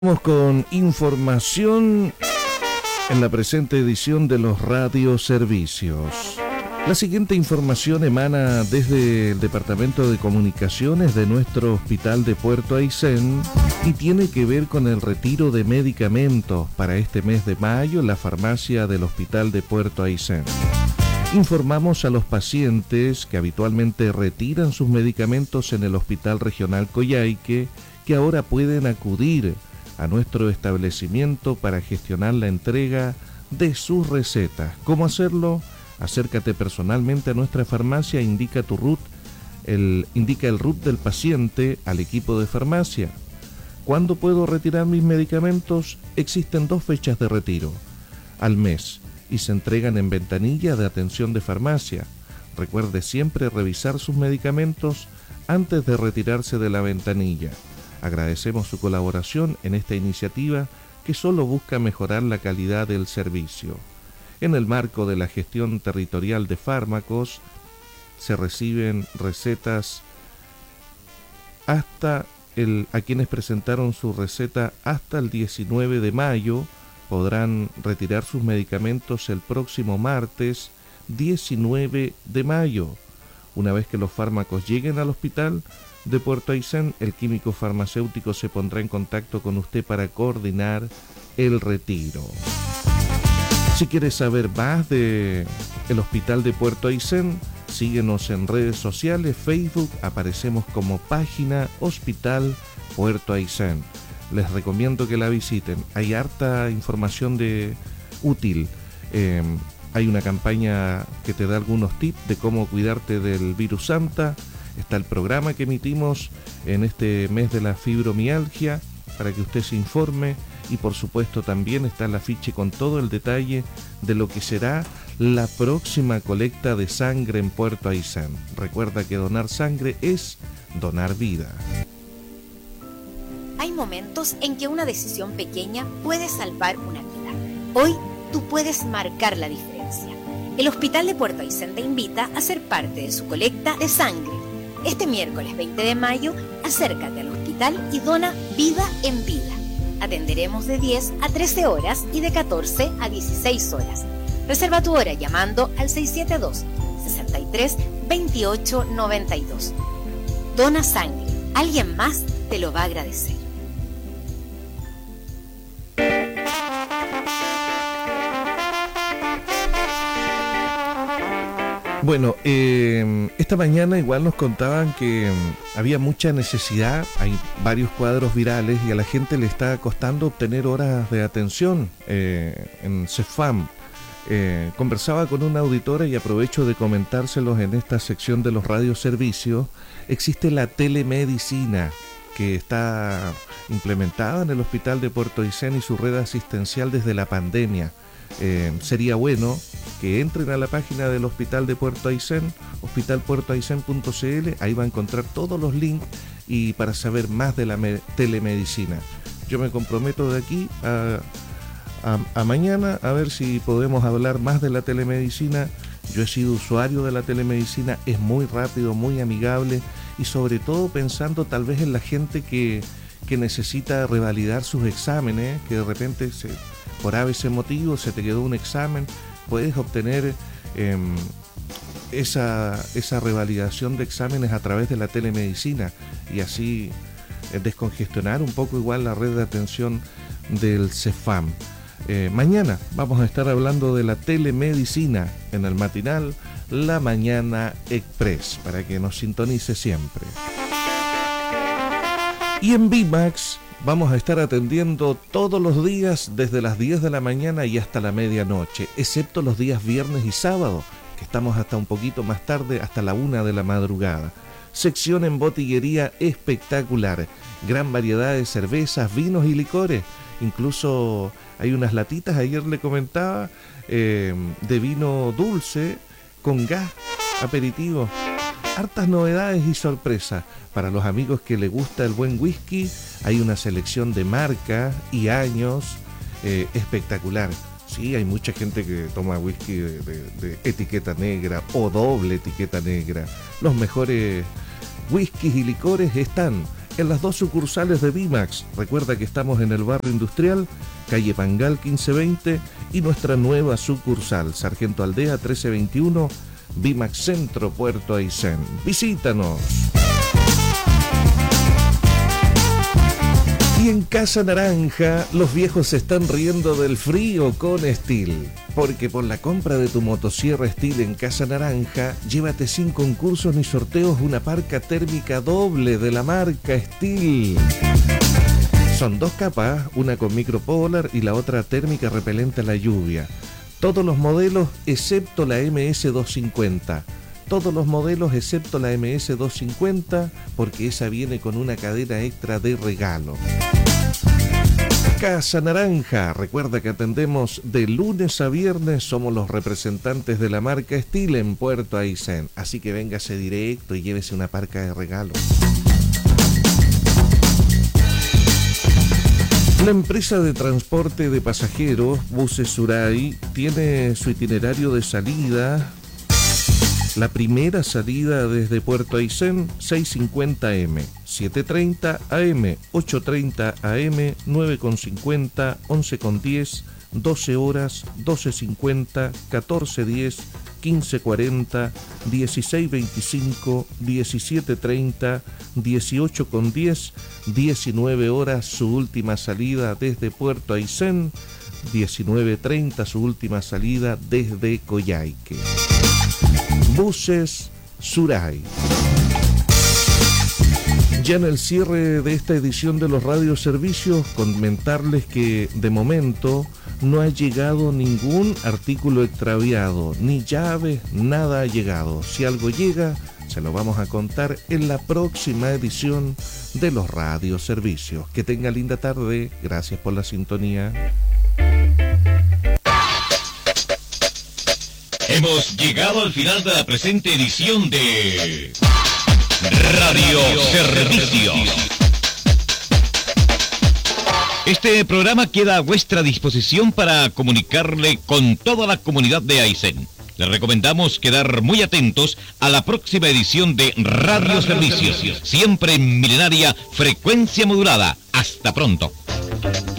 Vamos con información en la presente edición de los radioservicios. La siguiente información emana desde el Departamento de Comunicaciones de nuestro hospital de Puerto Aysén y tiene que ver con el retiro de medicamentos para este mes de mayo en la farmacia del hospital de Puerto Aysén. Informamos a los pacientes que habitualmente retiran sus medicamentos en el Hospital Regional Coyhaique que ahora pueden acudir a nuestro establecimiento para gestionar la entrega de sus recetas. ¿Cómo hacerlo? Acércate personalmente a nuestra farmacia, indica el RUT del paciente al equipo de farmacia. ¿Cuándo puedo retirar mis medicamentos? Existen 2 fechas de retiro al mes y se entregan en ventanilla de atención de farmacia. Recuerde siempre revisar sus medicamentos antes de retirarse de la ventanilla. Agradecemos su colaboración en esta iniciativa que solo busca mejorar la calidad del servicio. En el marco de la gestión territorial de fármacos, se reciben recetas a quienes presentaron su receta hasta el 19 de mayo, podrán retirar sus medicamentos el próximo martes 19 de mayo. Una vez que los fármacos lleguen al hospital de Puerto Aysén, el químico farmacéutico se pondrá en contacto con usted para coordinar el retiro. Si quieres saber más de el Hospital de Puerto Aysén, síguenos en redes sociales, Facebook, aparecemos como página Hospital Puerto Aysén. Les recomiendo que la visiten, hay harta información útil. Hay una campaña que te da algunos tips de cómo cuidarte del virus Santa. Está el programa que emitimos en este mes de la fibromialgia para que usted se informe y por supuesto también está el afiche con todo el detalle de lo que será la próxima colecta de sangre en Puerto Aysén. Recuerda que donar sangre es donar vida. Hay momentos en que una decisión pequeña puede salvar una vida. Hoy tú puedes marcar la diferencia. El Hospital de Puerto Aysén te invita a ser parte de su colecta de sangre. Este miércoles 20 de mayo, acércate al hospital y dona vida en vida. Atenderemos de 10 a 13 horas y de 14 a 16 horas. Reserva tu hora llamando al 672-63-2892. Dona sangre. Alguien más te lo va a agradecer. Bueno, esta mañana igual nos contaban que había mucha necesidad, hay varios cuadros virales y a la gente le está costando obtener horas de atención en CEFAM. Conversaba con una auditora y aprovecho de comentárselos en esta sección de los radioservicios. Existe la telemedicina que está implementada en el Hospital de Puerto Aysén y su red asistencial desde la pandemia. Sería bueno que entren a la página del Hospital de Puerto Aysén, hospitalpuertoaysén.cl, ahí va a encontrar todos los links y para saber más de la telemedicina. Yo me comprometo de aquí a mañana a ver si podemos hablar más de la telemedicina. Yo he sido usuario de la telemedicina, es muy rápido, muy amigable y sobre todo pensando tal vez en la gente que necesita revalidar sus exámenes, que de repente por ABC motivo se te quedó un examen, puedes obtener esa revalidación de exámenes a través de la telemedicina y así descongestionar un poco igual la red de atención del CEFAM. Mañana vamos a estar hablando de la telemedicina en el matinal La Mañana Express para que nos sintonice siempre. Y en VMAX vamos a estar atendiendo todos los días desde las 10 de la mañana y hasta la medianoche, excepto los días viernes y sábado, que estamos hasta un poquito más tarde, hasta la 1 de la madrugada. Sección en botillería espectacular, gran variedad de cervezas, vinos y licores. Incluso hay unas latitas, ayer le comentaba, de vino dulce con gas, aperitivo. Hartas novedades y sorpresas. Para los amigos que les gusta el buen whisky, hay una selección de marcas y años espectacular. Sí, hay mucha gente que toma whisky de etiqueta negra o doble etiqueta negra. Los mejores whiskies y licores están en las 2 sucursales de Bimax. Recuerda que estamos en el barrio industrial, calle Pangal 1520, y nuestra nueva sucursal, Sargento Aldea 1321, Bimax Centro, Puerto Aysén. Visítanos. Y en Casa Naranja, los viejos se están riendo del frío con Stihl. Porque por la compra de tu motosierra Stihl en Casa Naranja, llévate sin concursos ni sorteos una parca térmica doble de la marca Stihl. Son 2 capas, una con micropolar y la otra térmica repelente a la lluvia. Todos los modelos excepto la MS250. Todos los modelos excepto la MS250, porque esa viene con una cadena extra de regalo. Casa Naranja, recuerda que atendemos de lunes a viernes, somos los representantes de la marca Stihl en Puerto Aysén, así que véngase directo y llévese una parca de regalo. La empresa de transporte de pasajeros, Buses Suray, tiene su itinerario de salida. La primera salida desde Puerto Aysén, 6:50 am, 7:30 am, 8:30 am, 9:50, 11:10, 12 horas, 12:50, 14:10, 15:40, 16:25, 17:30, 18:10, 19 horas su última salida desde Puerto Aysén, 19:30 su última salida desde Coyhaique. Buses Suray. Ya en el cierre de esta edición de los radioservicios, comentarles que de momento no ha llegado ningún artículo extraviado, ni llaves, nada ha llegado. Si algo llega, se lo vamos a contar en la próxima edición de los radioservicios. Que tenga linda tarde, gracias por la sintonía. Hemos llegado al final de la presente edición de Radio Servicios. Este programa queda a vuestra disposición para comunicarle con toda la comunidad de Aysén. Les recomendamos quedar muy atentos a la próxima edición de Radio Servicios, siempre en milenaria frecuencia modulada. Hasta pronto.